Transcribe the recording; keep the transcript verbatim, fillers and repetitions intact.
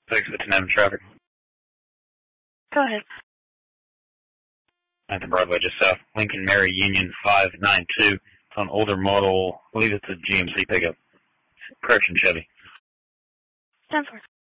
six with ten traffic. Go ahead. At the Broadway just south. Lincoln Mary Union five nine two. It's on older model. I believe it's a G M C pickup. Correction Chevy. ten four.